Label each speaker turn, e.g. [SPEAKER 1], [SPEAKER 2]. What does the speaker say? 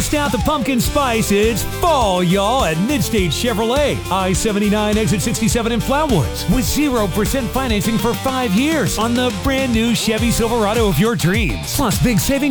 [SPEAKER 1] Bust out the pumpkin spice. It's fall, y'all, at Midstate Chevrolet. I-79 exit 67 in Flatwoods with 0% financing for 5 years on the brand new Chevy Silverado of your dreams. Plus big savings